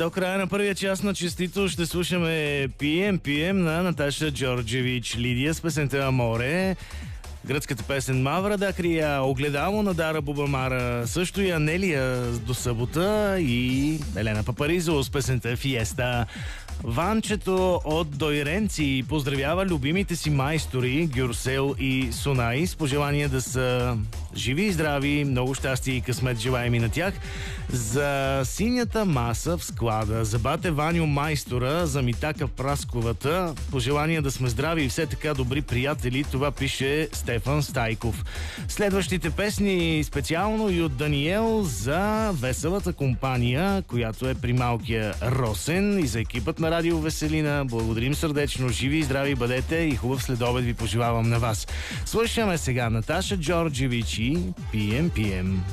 До края на първия час на Честито ще слушаме PM на Наташа Джорджевич, Лидия с песента Аморе, гръцката песен Мавра да крия, Огледало на Дара Бубамара, също и Анелия до събота и Елена Папаризо с песента Фиеста. Ванчето от Дойренци поздравява любимите си майстори Гюрсел и Сунай с пожелание да са живи и здрави, много щастие и късмет желаем и на тях. За синята маса в склада, за бате Ваню майстора, за Митака Прасковата, пожелание да сме здрави и все така добри приятели, това пише Стефан Стайков. Следващите песни специално и от Даниел за веселата компания, която е при малкия Росен, и за екипът на Радио Веселина. Благодарим сърдечно, живи и здрави бъдете и хубав следобед ви пожелавам на вас. Слушаме сега Наташа Джорджевич и PM.